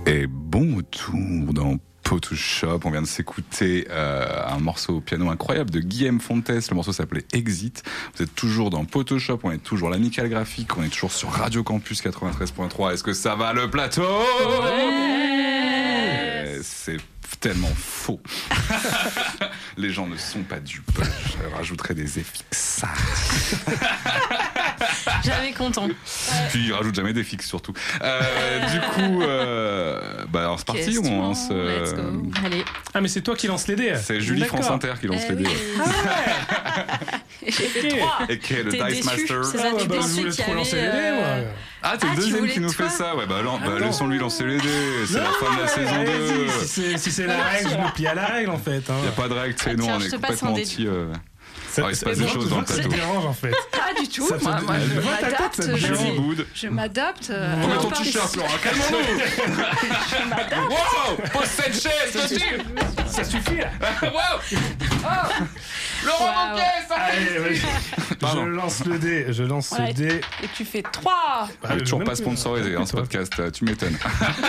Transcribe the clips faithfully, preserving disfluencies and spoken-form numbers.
Et bon retour dans Photoshop. On vient de s'écouter euh, un morceau au piano incroyable de Guillaume Fontes. Le morceau s'appelait Exit. Vous êtes toujours dans Photoshop. On est toujours l'Amical Graphique. On est toujours sur Radio Campus quatre-vingt-treize point trois. Est-ce que ça va le plateau? Ouais. C'est tellement faux. Les gens ne sont pas dupes. Je rajouterai des effets. Jamais content. Puis il rajoute jamais des fixes surtout. Euh, du coup, euh, bah alors c'est parti. On lance. Euh... Let's go. Allez. Ah mais c'est toi qui lance les dés. C'est Julie D'accord. France Inter qui lance Eh les dés. oui. Ah J'ai fait Ok. trois. Et qui est le T'es Dice déçu, Master. c'est ça, Ah, tu bah, pensais je voulais qu'il y trop avait, lancer les dés, euh, moi. Ah, t'es Ah, le tu deuxième voulais qui nous toi fait ça. Ouais, bah, alors, bah Attends. laissons-lui lancer les dés. C'est la Non, fin de la ouais, saison allez-y, deux. Si c'est, si c'est la règle, je me plie à la règle en fait. Hein. Il n'y a pas de règle, tu sais, Ah, nous tiens, on je est te passe un complètement dé. anti. Euh... Ça, Alors, il se passe ça- des choses dans le ça te plateau. dérange en fait. Pas du tout. Ça te- Moi, moi, je je vois ta tête, m'adapte. ça te Je, dérange. Julie Boud. je m'adapte. euh, On met à ton part t-shirt, les- Laura, calmons-nous. Je m'adapte. Wow, pose cette chaise, dessus. Ça suffit là. Wow. Laurent Wow. Wauquiez, ça Allez, vas-y. Pardon. Je lance le dé. Je lance Voilà. le dé. Et tu fais trois. Bah, On est toujours même pas plus. sponsorisé dans ce Toi. podcast, euh, tu m'étonnes.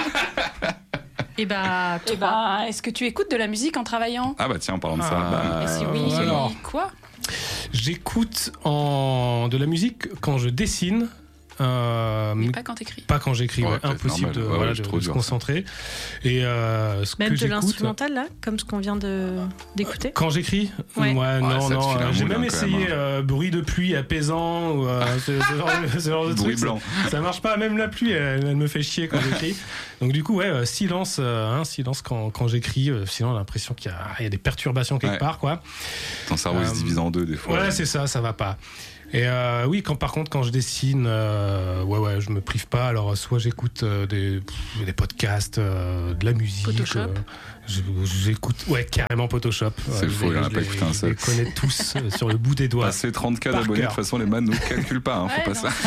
Et bah, eh ben, est-ce que tu écoutes de la musique en travaillant? Ah bah tiens, en parlant de ça, Ah. bah, Et si oui, alors. quoi? J'écoute en... de la musique quand je dessine. Euh, Mais pas quand t'écris. pas quand j'écris, Ouais, ouais, peut-être impossible normal. de, Ouais, voilà, ouais, je de- trouve de se dur, concentrer. Et euh, ce Même que de j'écoute, l'instrumental, là, comme ce qu'on vient de, d'écouter. quand j'écris, Ouais. ouais, Ouais, non, ça te non, file un euh, j'ai mood, même hein, quand essayé même, hein. euh, bruit de pluie apaisant ou euh, ce, ce genre de, ce genre de bruit truc. blanc. Ça, ça marche pas, même la pluie, elle, elle me fait chier quand j'écris. Donc du coup, ouais, euh, silence, euh, hein, silence quand, quand j'écris. Euh, sinon, j'ai l'impression qu'il y a, il y a des perturbations quelque Ouais. part, quoi. Ton cerveau il se Euh, divise en deux des fois. Ouais, c'est ça, ça va pas. Et euh, oui, quand par contre quand je dessine, euh, ouais ouais, je me prive pas. Alors soit j'écoute euh, des, pff, des podcasts, euh, de la musique. Photoshop. euh, je- j'écoute, ouais, carrément Photoshop. C'est Ouais, faux, je il y en a les- pas je écouté un les- seul. Je les connais tous euh, sur le bout des doigts. Passer trente K Par d'abonnés, de cœur. toute façon les man nous calculent pas, hein, faut Ouais, pas non, ça.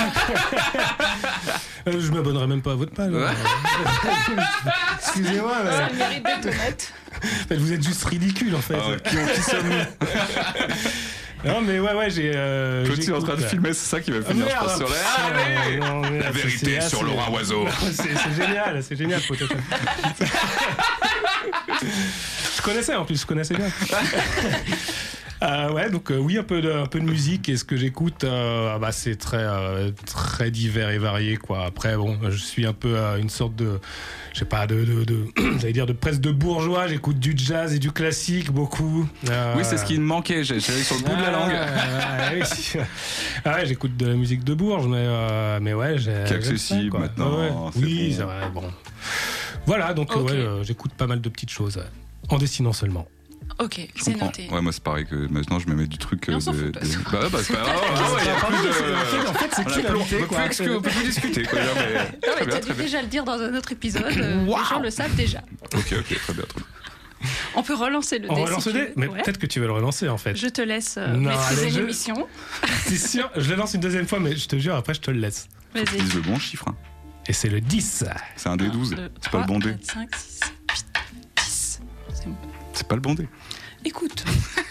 Euh, je m'abonnerai même pas à votre page. Ouais. Excusez-moi, mais Ça mérite d'être honnête. en fait, vous êtes juste ridicule en fait. Ah, qui, qui sommes-nous? Non mais ouais ouais, j'ai. Euh, Petit en j'écoute, train de euh, filmer, c'est ça qui va Ah, finir, je merde, pense, sur les... putain, Allez non, mais La c'est- vérité c'est sur assez- Laurent Oiseau. C'est, c'est génial, c'est génial, Photoshop. Je connaissais en plus, je connaissais bien. Euh, ouais, donc euh, oui, un peu de, un peu de musique, et ce que j'écoute, euh, bah, c'est très, euh, très divers et varié, quoi. Après, bon, je suis un peu euh, une sorte de, je sais pas, de, de, de j'allais dire de presque de bourgeois. J'écoute du jazz et du classique beaucoup. Euh, Oui, c'est ce qui me manquait, j'avais sur le bout de la langue. Ah, ouais, oui. Ah ouais, j'écoute de la musique de Bourges, mais, euh, mais ouais, j'ai, Qui est j'aime accessible ça, quoi. maintenant, Ouais, ouais. c'est Oui, bon. c'est vrai, bon. Voilà, donc euh, Ok. ouais, euh, j'écoute pas mal de petites choses, ouais. En dessinant seulement. Ok, Je c'est comprends. noté. Ouais, moi c'est pareil que maintenant je me mets du truc. Mais on euh, s'en de, fout, de toute de- façon. Bah, ouais, bah c'est pas grave. Ah ouais, y a plus de- En fait, c'est On a qui plus- l'invité, on peut quoi. plus excu- on peut plus discuter, quoi. Non, mais- Non, Très mais bien, t'as très dû bien. déjà le dire dans un autre épisode. euh, Waouh. Les gens le savent déjà. Ok, ok, très bien, très bien. On peut relancer le dé. On relance si le tu dé, veux. mais Ouais. peut-être que tu vas le relancer en fait. Je te laisse euh, Non, maîtriser allez, je- l'émission. C'est sûr, je le lance une deuxième fois, mais je te jure, après je te le laisse. Faut qu'ils Vas-y. disent le bon chiffre. hein. Et c'est le dix. C'est un D douze, un, deux, c'est pas le bon dé. quatre, cinq, six, sept, huit, dix. C'est bon. C'est pas le bon dé. Écoute.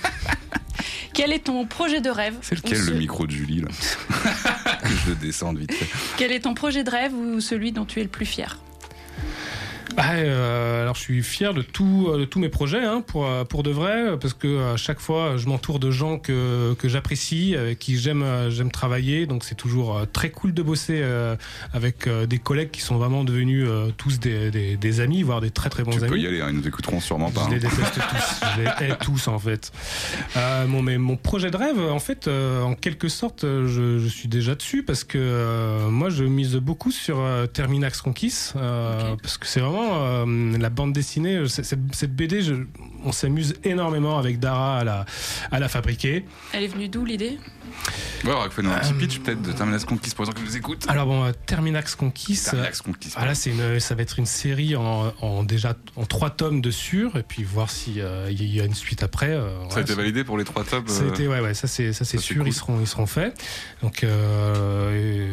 Quel est ton projet de rêve C'est lequel ou le ce- micro de Julie là Que je le descende vite fait. Quel est ton projet de rêve ou celui dont tu es le plus fier? Bah, euh, alors je suis fier de, tout, euh, de tous mes projets, hein, pour, euh, pour de vrai, parce que à chaque fois je m'entoure de gens que, que j'apprécie, avec qui j'aime, euh, j'aime travailler, donc c'est toujours euh, très cool de bosser euh, avec euh, des collègues qui sont vraiment devenus euh, tous des, des, des amis, voire des très très bons Tu amis. peux y aller, hein, ils nous écouteront sûrement pas. Je les hein. déteste tous, je les hais tous en fait. Euh, mon, mais mon projet de rêve, en fait, euh, en quelque sorte, euh, je, je suis déjà dessus parce que euh, moi je mise beaucoup sur euh, Terminax Conquis, euh, Ok. parce que c'est vraiment euh, la bande dessinée, c'est- cette, cette B D, je, on s'amuse énormément avec Dara à la, à la fabriquer. Elle est venue d'où l'idée? Ouais, alors fais-nous un petit Euh, pitch peut-être de Terminax Conquis pour les gens qui nous écoutent. Alors bon, euh, Terminax Conquis. Terminax Conquis. Ah là, c'est une, ça va être une série en, en déjà en trois tomes de sûr, et puis voir si euh, il y a une suite après. euh, Ça a ouais, été validé pour les trois tomes. Ça a euh, été, ouais, ouais, ça c'est, ça c'est ça, c'est sûr, cool. ils seront, ils seront faits. Donc, euh,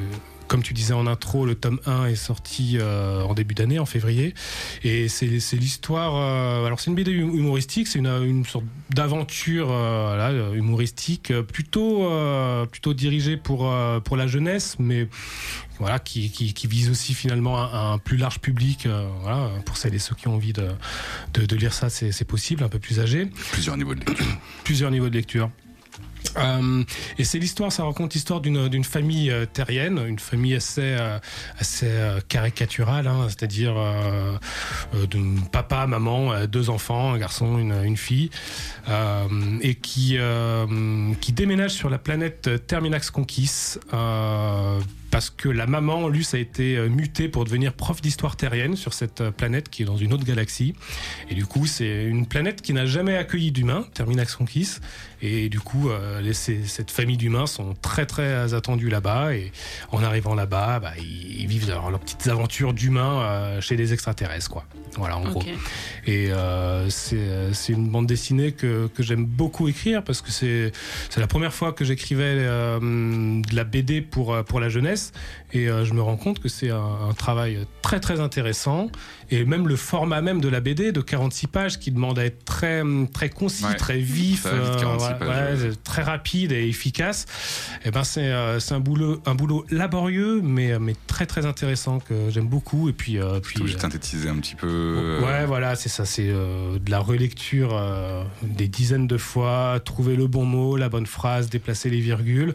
comme tu disais en intro, le tome un est sorti euh, en début d'année, en février. Et c'est, c'est l'histoire... Euh, alors c'est une B D humoristique, c'est une, une sorte d'aventure euh, là, humoristique, plutôt, euh, plutôt dirigée pour, euh, pour la jeunesse, mais voilà, qui, qui, qui vise aussi finalement un, un plus large public. Euh, voilà, pour celles et ceux qui ont envie de, de, de lire ça, c'est, c'est possible, un peu plus âgé. Plusieurs niveaux de lecture. Plusieurs niveaux de lecture. Euh, et c'est l'histoire, ça raconte l'histoire d'une, d'une famille euh, terrienne, une famille assez, euh, assez euh, caricaturale, hein, c'est-à-dire euh, euh, de papa, maman, euh, deux enfants, un garçon, une, une fille, euh, et qui, euh, qui déménage sur la planète Terminax Conquis. Euh, parce que la maman, Luce, a été mutée pour devenir prof d'histoire terrienne sur cette planète qui est dans une autre galaxie. Et du coup, c'est une planète qui n'a jamais accueilli d'humains, Terminax Conquis. Et du coup, euh, les, ces, cette famille d'humains sont très très attendus là-bas. Et en arrivant là-bas, bah, ils, ils vivent leurs, leurs petites aventures d'humains euh, chez des extraterrestres, quoi. Voilà, en Okay. gros. Et euh, c'est, c'est une bande dessinée que, que j'aime beaucoup écrire parce que c'est, c'est la première fois que j'écrivais euh, de la B D pour, pour la jeunesse. Et euh, je me rends compte que c'est un, un travail très très intéressant. Et même le format même de la B D de quarante-six pages qui demande à être très, très concis, ouais. très vif, ça va vite, quarante-six euh, pages, ouais, ouais. très rapide et efficace. Et ben c'est, euh, c'est un, boulot, un boulot laborieux mais, mais très très intéressant que j'aime beaucoup. Et puis, euh, puis puis euh, synthétiser un petit peu. Euh... Ouais, voilà, c'est ça. C'est euh, de la relecture euh, des dizaines de fois, trouver le bon mot, la bonne phrase, déplacer les virgules.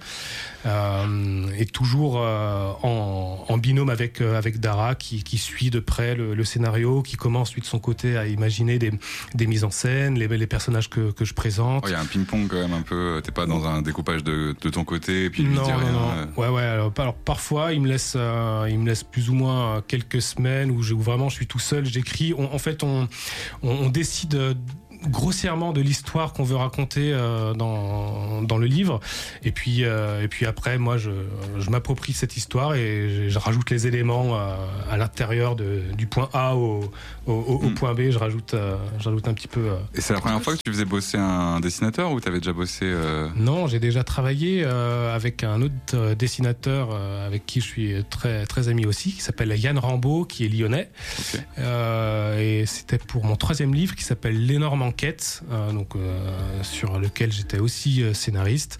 Euh, et toujours euh, en, en binôme avec, euh, avec Dara qui, qui suit de près le, le scénario, qui commence lui de son côté à imaginer des, des mises en scène, les, les personnages que, que je présente. Il oh, y a un ping-pong quand même un peu, t'es pas dans un découpage de, de ton côté et puis lui non, dit non, rien. Non. Euh... Ouais, ouais, alors, alors parfois il me, laisse, euh, il me laisse plus ou moins quelques semaines où, je, où vraiment je suis tout seul, j'écris. On, en fait, on, on, on décide grossièrement de l'histoire qu'on veut raconter euh, dans, dans le livre et puis, euh, et puis après moi je, je m'approprie cette histoire et je, je rajoute les éléments euh, à l'intérieur de, du point A au, au, au, mm. au point B, je rajoute, euh, je rajoute un petit peu euh, et c'est la première fois que tu faisais bosser un dessinateur ou t'avais déjà bossé euh... Non, j'ai déjà travaillé euh, avec un autre dessinateur euh, avec qui je suis très, très ami aussi, qui s'appelle Yann Rambaud, qui est lyonnais. Okay. Euh, et c'était pour mon troisième livre qui s'appelle L'énorme enquête, euh, donc, euh, sur lequel j'étais aussi euh, scénariste.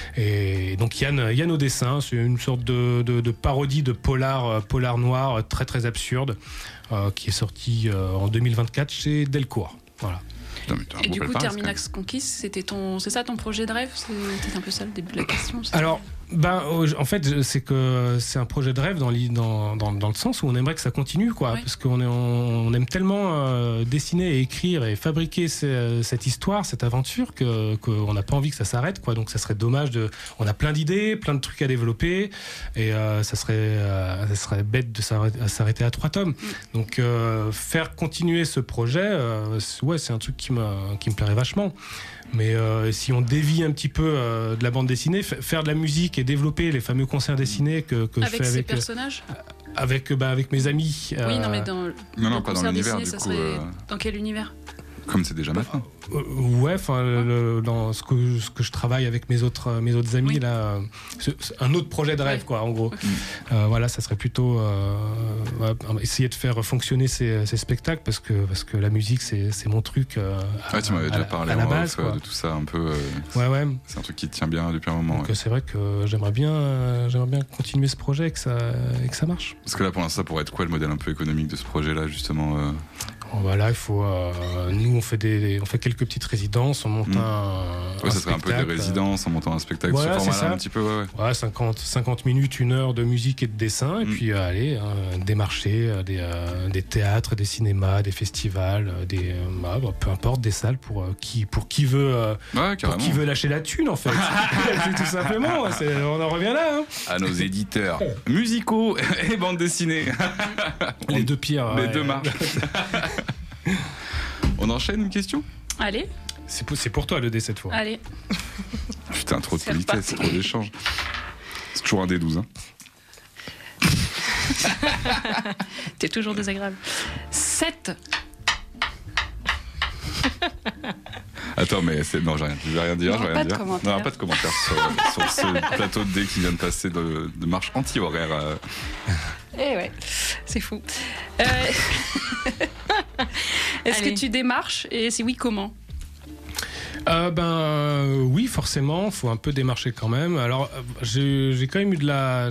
Et donc Yann, Yann au dessin, c'est une sorte de, de, de parodie de polar, euh, polar noir très très absurde, euh, qui est sorti euh, en deux mille vingt-quatre chez Delcourt. Voilà. Putain, et du coup, Terminax Conquis, c'était ton, c'est ça ton projet de rêve? C'était un peu ça le début de la question. Alors, ben, en fait, c'est que c'est un projet de rêve dans, dans, dans, dans le sens où on aimerait que ça continue, quoi, oui. Parce qu'on est, on aime tellement euh, dessiner et écrire et fabriquer ces, cette histoire, cette aventure, que qu'on n'a pas envie que ça s'arrête, quoi. Donc, ça serait dommage de. On a plein d'idées, plein de trucs à développer, et euh, ça serait, euh, ça serait bête de s'arrêter, s'arrêter à trois tomes. Mm. Donc, euh, faire continuer ce projet, euh, c'est, ouais, c'est un truc qui me, qui me plairait vachement. Mais euh, si on dévie un petit peu euh, de la bande dessinée, f- faire de la musique et développer les fameux concerts dessinés que, que je fais avec... Avec ces personnages euh, avec, bah, avec mes amis. Oui, euh... non, mais dans, non, non, pas dans l'univers, dessiné, du ça coup. Serait... Euh... Dans quel univers? Comme c'est déjà maintenant. Euh, ouais, enfin, ouais. dans ce que, ce que je travaille avec mes autres, mes autres amis, oui. là, c'est, c'est un autre projet de rêve, ouais. quoi, en gros. Okay. Euh, voilà, ça serait plutôt euh, ouais, essayer de faire fonctionner ces, ces spectacles parce que, parce que la musique, c'est, c'est mon truc. Euh, ouais, tu m'avais à, déjà parlé à la base, off, de tout ça un peu. Euh, ouais, ouais. C'est un truc qui te tient bien depuis un moment. Donc, ouais. c'est vrai que j'aimerais bien, j'aimerais bien continuer ce projet et que ça, et que ça marche. Parce que là, pour l'instant, ça pourrait être quoi le modèle un peu économique de ce projet-là, justement euh... Voilà, il faut. Euh, nous, on fait des, on fait quelques petites résidences, on monte mmh. un. Ouais, un ça serait un peu des résidences en montant un spectacle. Voilà, ce format-là, un petit peu, ouais. ouais. Ouais, cinquante, cinquante minutes, une heure de musique et de dessin, et mmh. puis euh, allez, hein, des marchés, euh, des, euh, des théâtres, des cinémas, des festivals, euh, des, euh, bah, peu importe, des salles pour euh, qui, pour qui veut, euh, ouais, pour qui veut lâcher la thune, en fait. C'est tout simplement. C'est, on en revient là. Hein. À nos éditeurs musicaux et bande dessinée. Les deux pires. Les ouais. deux marches. On enchaîne une question ? Allez. C'est pour, c'est pour toi le dé cette fois. Allez. Putain, trop de c'est politesse, reparti. trop d'échanges. C'est toujours un dé douze. Hein. T'es toujours désagréable. sept. Ah, Attends, mais c'est... non, j'ai rien, je vais rien dire. Non, je vais pas rien de dire. commentaires. Non, pas de commentaires sur, sur ce plateau de dés qui vient de passer de, de marche anti-horaire. Euh... Eh ouais, c'est fou. Euh... Est-ce Allez. que tu démarches et si oui, comment ? Euh, ben euh, oui, forcément, faut un peu démarcher quand même. Alors euh, j'ai, j'ai quand même eu de la,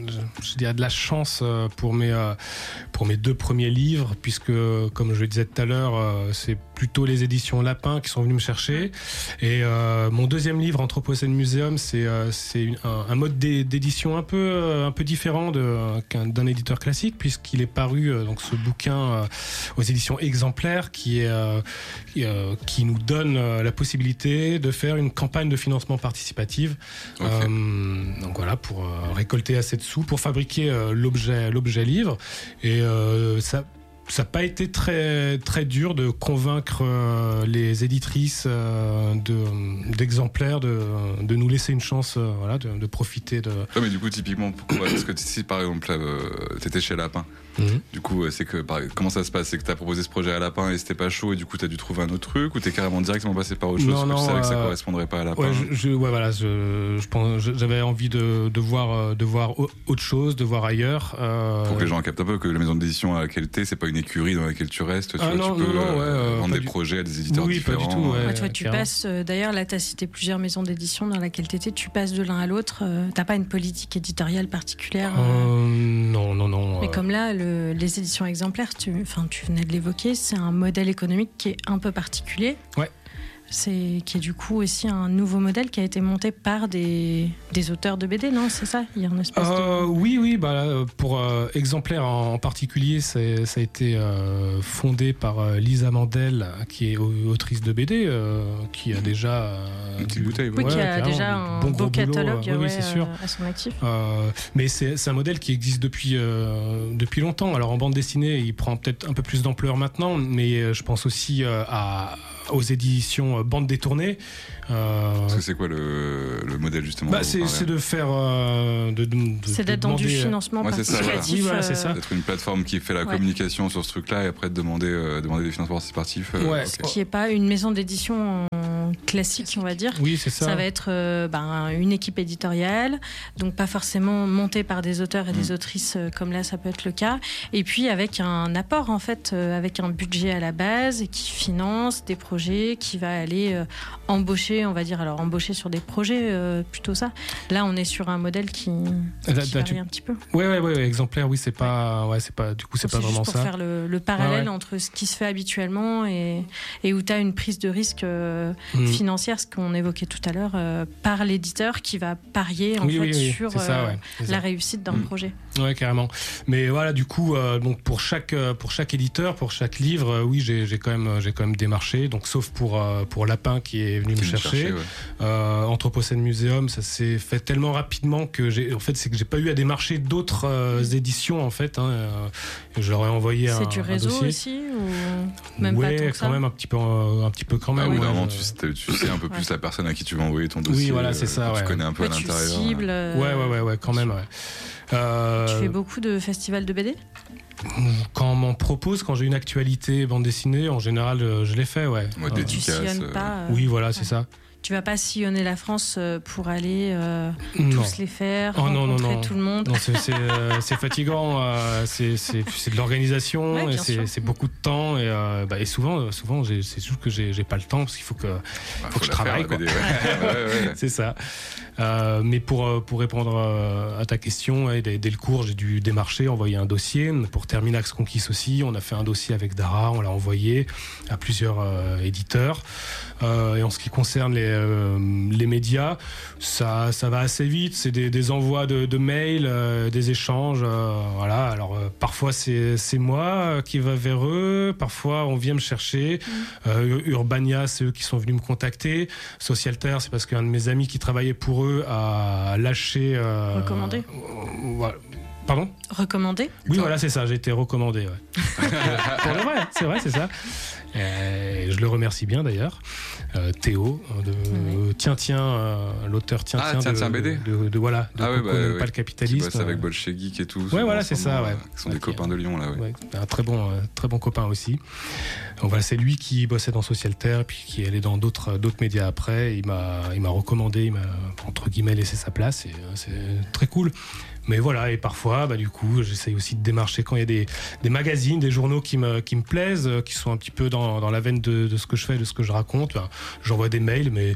je dirais de la chance euh, pour mes euh, pour mes deux premiers livres, puisque comme je le disais tout à l'heure, euh, c'est plutôt les éditions Lapin qui sont venus me chercher. Et euh, mon deuxième livre, Anthropocène Museum, c'est euh, c'est une, un, un mode d'é- d'édition un peu euh, un peu différent de, qu'un, d'un éditeur classique, puisqu'il est paru euh, donc ce bouquin euh, aux éditions Exemplaires, qui est euh, qui, euh, qui nous donne euh, la possibilité de faire une campagne de financement participative. Okay. Euh, donc voilà, pour euh, récolter assez de sous pour fabriquer euh, l'objet l'objet livre. Et euh, ça ça n'a pas été très très dur de convaincre euh, les éditrices euh, de, d'exemplaires de, de nous laisser une chance, euh, voilà, de, de profiter de. Ouais, mais du coup, typiquement, pourquoi ? Parce que si par exemple, euh, t'étais chez Lapin, mmh. du coup, c'est que par... comment ça se passe ? C'est que t'as proposé ce projet à Lapin et c'était pas chaud et du coup, t'as dû trouver un autre truc, ou t'es carrément directement passé par autre chose non, parce que non, tu savais euh... que ça correspondrait pas à Lapin. Ouais, je, je, ouais voilà, je, je pense, j'avais envie de, de voir, de voir autre chose, de voir ailleurs. Euh... Pour que les gens captent un peu que la maison d'édition à laquelle t'es, c'est pas une écurie dans laquelle tu restes. Tu, ah, vois, non, tu peux non, non, ouais, euh, vendre des du... projets à des éditeurs oui, différents. Pas du tout, ouais, ouais, toi, tu carrément. passes. Euh, d'ailleurs, là, tu as cité plusieurs maisons d'édition dans laquelle tu étais. Tu passes de l'un à l'autre. Euh, t'as pas une politique éditoriale particulière. Euh... Euh, non, non, non. Mais euh... comme là, le, les éditions exemplaires, tu, enfin, tu venais de l'évoquer, c'est un modèle économique qui est un peu particulier. Ouais. C'est qui est du coup aussi un nouveau modèle qui a été monté par des, des auteurs de B D, non ? C'est ça ? Il y a une espèce euh, de... Oui, oui. Bah, pour euh, Exemplaires en, en particulier, c'est, ça a été euh, fondé par euh, Lisa Mandel, qui est autrice de B D, euh, qui a déjà euh, une petite bouteille. Oui, Ouais, qui a déjà un bon beau catalogue boulot, euh, oui, ouais, oui, c'est sûr. à son actif. Euh, mais c'est, c'est un modèle qui existe depuis euh, depuis longtemps. Alors en bande dessinée, il prend peut-être un peu plus d'ampleur maintenant, mais je pense aussi euh, à aux éditions bande détournée. Euh... Parce que c'est quoi le, le modèle justement bah, c'est, c'est de faire, euh, de, de, c'est de d'être demander... dans du financement ouais, participatif. C'est ça, voilà. Oui, voilà, c'est ça. D'être une plateforme qui fait la ouais. communication sur ce truc-là et après de demander, euh, demander des financements participatifs. Euh, ouais. Okay. Ce qui n'est pas une maison d'édition classique, on va dire. Oui, c'est ça. Ça va être euh, ben, une équipe éditoriale, donc pas forcément montée par des auteurs et des mmh. autrices euh, comme là ça peut être le cas. Et puis avec un apport en fait, euh, avec un budget à la base et qui finance des projets, qui va aller euh, embaucher, on va dire, alors embaucher sur des projets euh, plutôt ça. Là, on est sur un modèle qui, qui là, varie tu... un petit peu. Ouais, ouais, ouais, ouais, exemplaire, oui, c'est pas, ouais, c'est pas, du coup, c'est donc pas c'est vraiment juste ça. Pour faire le, le parallèle ouais, ouais. entre ce qui se fait habituellement et, et où tu as une prise de risque euh, mmh. financière, ce qu'on évoquait tout à l'heure, euh, par l'éditeur qui va parier en oui, fait oui, oui, sur c'est ça, euh, ouais, c'est la ça. réussite d'un mmh. projet. Ouais, carrément. Mais voilà, du coup, euh, donc pour chaque pour chaque éditeur, pour chaque livre, euh, oui, j'ai, j'ai quand même j'ai quand même démarché. Donc sauf pour euh, pour Lapin qui est venu qui me chercher. chercher ouais. euh, Anthropocène Museum, ça s'est fait tellement rapidement que j'ai en fait c'est que j'ai pas eu à démarcher d'autres euh, éditions en fait. Hein, euh, je leur ai envoyé c'est un, du réseau un dossier. Aussi ou même ouais, pas tant que quand ça même un petit peu un petit peu quand même. Ah, oui, ouais, normalement, je... tu, tu sais un peu plus ouais. la personne à qui tu vas envoyer ton dossier. Oui, voilà, c'est ça. Tu ouais. connais un peu ouais, à l'intérieur. Tu cibles, euh... Ouais, ouais, ouais, ouais, quand même. Ouais. Euh... Tu fais beaucoup de festivals de B D ? Quand on m'en propose, quand j'ai une actualité bande dessinée, en général, je l'ai fait, ouais. ouais euh, tu sillonnes euh... pas. Euh... Oui, voilà, c'est ouais. ça. Tu vas pas sillonner la France pour aller euh, tous les faire, oh, rencontrer non, non, non. tout le monde. Non, c'est, c'est, euh, c'est fatigant, euh, c'est, c'est, c'est de l'organisation, ouais, et c'est, c'est beaucoup de temps et, euh, bah, et souvent, souvent j'ai, c'est juste que j'ai, j'ai pas le temps parce qu'il faut que, bah, faut faut que je travaille. Faire, quoi. ouais, ouais, ouais. C'est ça. Euh, mais pour, pour répondre à ta question, ouais, dès, dès le cours, j'ai dû démarcher, envoyer un dossier. Pour Terminax Conquis aussi, on a fait un dossier avec Dara, on l'a envoyé à plusieurs euh, éditeurs. Euh, et en ce qui concerne les, euh, les médias, ça, ça va assez vite. C'est des, des envois de, de mails, euh, des échanges. Euh, voilà. Alors euh, parfois c'est, c'est moi qui va vers eux, parfois on vient me chercher. Mmh. Euh, Urbania, c'est eux qui sont venus me contacter. Socialterre, c'est parce qu'un de mes amis qui travaillait pour eux a lâché. Euh, Recommandé. Euh, voilà. Pardon ? Recommandé ? Oui, voilà, c'est ça, j'ai été recommandé. Ouais. Pour le vrai, c'est vrai, c'est ça. Et je le remercie bien d'ailleurs. Euh, Théo, de mmh. Tiens Tiens, euh, l'auteur Tiens ah, Tiens, tiens, de, tiens B D. De, de, de voilà, de ah, Coco ouais, bah, n'aime ouais. pas le capitalisme. Qui bosse avec Bolchegeek et tout. Ouais, voilà, c'est ça. Ouais. Qui sont ouais, des copains de Lyon là. Ouais. Ouais, un très bon, euh, très bon copain aussi. Donc voilà, c'est lui qui bossait dans Socialterre, puis qui allait dans d'autres, d'autres médias après. Il m'a, il m'a recommandé, il m'a entre guillemets laissé sa place. Et euh, c'est très cool. Mais voilà, et parfois, bah, du coup, j'essaye aussi de démarcher quand il y a des, des magazines, des journaux qui me, qui me plaisent, qui sont un petit peu dans, dans la veine de, de ce que je fais, de ce que je raconte. Ben, j'envoie des mails, mais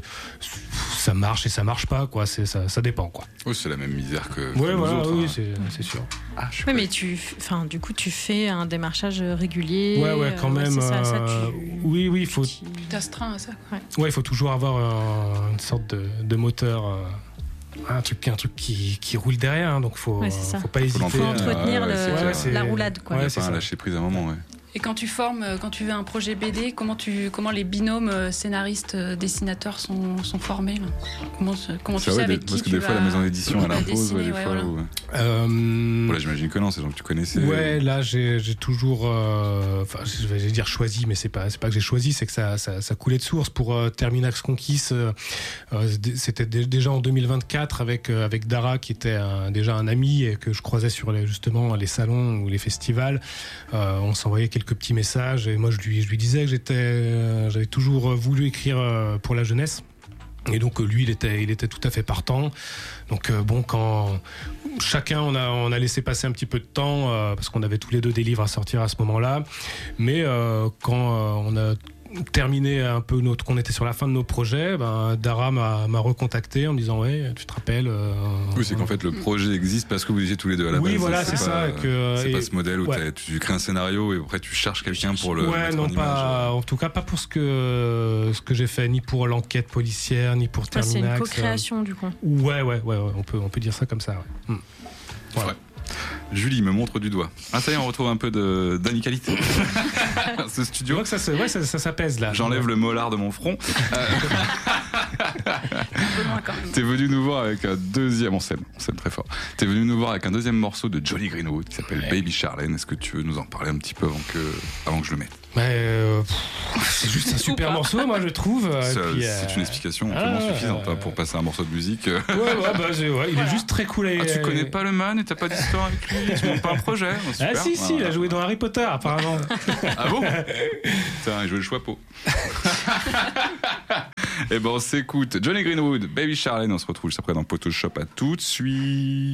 ça marche et ça marche pas, quoi. C'est, ça, ça dépend, quoi. Oui, c'est la même misère que, ouais, que voilà, nous autres. Oui, hein. c'est, c'est sûr. Ah, je oui, mais tu, enfin, du coup, tu fais un démarchage régulier. Ouais, ouais, quand euh, même. Ouais, ça, ça, euh, tu, oui, oui, il faut. Tu t'astreins à ça. Ouais, ouais, il faut toujours avoir un, une sorte de, de moteur. Euh, un truc un truc qui, qui roule derrière, hein, donc faut ouais, faut pas hésiter. Il faut entretenir à... le, ouais, la roulade, quoi. Ouais, c'est pas lâcher prise à un moment, ouais. Et quand tu formes, quand tu veux un projet B D, comment, tu, comment les binômes scénaristes, dessinateurs sont, sont formés là Comment, comment tu vrai, sais avec parce qui que tu des fois la maison d'édition elle impose, dessiner, ouais, des ouais, fois. voilà. Ou... Euh... Voilà, j'imagine que non, c'est gens que tu connaissais. Ouais, ou... là j'ai, j'ai toujours, enfin, euh, je vais dire choisi, mais c'est pas, c'est pas que j'ai choisi, c'est que ça, ça, ça coulait de source pour euh, Terminax Conquis. Euh, c'était d- déjà en deux mille vingt-quatre avec euh, avec Dara qui était un, déjà un ami et que je croisais sur les, justement les salons ou les festivals. Euh, on s'envoyait quelques petits messages. Et moi, je lui, je lui disais que j'étais, euh, j'avais toujours voulu écrire euh, pour la jeunesse. Et donc lui, il était, il était tout à fait partant. Donc euh, bon, quand chacun, on a, on a laissé passer un petit peu de temps euh, parce qu'on avait tous les deux des livres à sortir à ce moment-là. Mais euh, quand euh, on a terminé un peu notre, qu'on était sur la fin de nos projets, ben Dara m'a, m'a recontacté en me disant ouais, tu te rappelles. Euh, oui, c'est qu'en fait le projet existe parce que vous étiez tous les deux à la oui, base. Oui, voilà, c'est, c'est pas, ça. Que, c'est et, pas ce modèle où ouais. tu crées un scénario et après tu cherches quelqu'un pour le. Ouais, mettre non en pas. image. En tout cas, pas pour ce que ce que j'ai fait, ni pour l'enquête policière, ni pour Terminax. C'est une co-création euh, du coup. Ouais, ouais, ouais, ouais, on peut, on peut dire ça comme ça. Ouais. Hum. Voilà. Ouais. Julie me montre du doigt. Ah ça y est, on retrouve un peu de d'amicalité. Ce studio. Tu vois que ça se, ouais, ça, ça s'apaise là. J'enlève le molar de mon front. T'es venu nous voir avec un deuxième, on s'aime, on s'aime très fort. T'es venu nous voir avec un deuxième morceau de Johnny Greenwood qui s'appelle ouais. Baby Charlene. Est-ce que tu veux nous en parler un petit peu avant que, avant que je le mette? Euh, pff, c'est juste un super morceau, moi je trouve. C'est, puis, c'est euh... une explication amplement ah, suffisante euh... pour passer un morceau de musique. Ouais, ouais, bah, c'est, ouais, il voilà. est juste très cool. Et... Ah, tu connais pas le man et t'as pas d'histoire avec lui, tu montes pas un projet. Oh, super. Ah si, si, voilà. Il a joué dans Harry Potter apparemment. Ah bon? Putain, il jouait le Choixpeau. Et ben on s'écoute Johnny Greenwood, Baby Charlene, on se retrouve juste après dans Photoshop. À tout de suite.